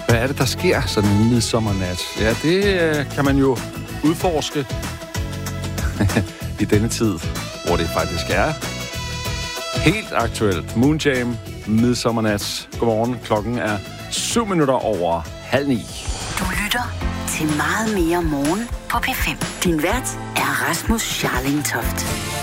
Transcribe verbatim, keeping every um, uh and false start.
Hvad er det, der sker sådan en midsommernat? Ja, det øh, kan man jo udforske i denne tid, hvor det faktisk er helt aktuelt. Moonjam, midsommernat. Godmorgen, klokken er syv minutter over halv ni. Du lytter til Meget Mere Morgen på P fem. Din vært er Rasmus Scharling Toft.